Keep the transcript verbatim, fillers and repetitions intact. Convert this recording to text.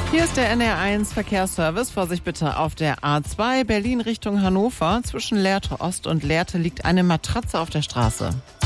Hier ist der N R eins Verkehrsservice. Vorsicht bitte auf der A zwei Berlin Richtung Hannover. Zwischen Lehrte Ost und Lehrte liegt eine Matratze auf der Straße.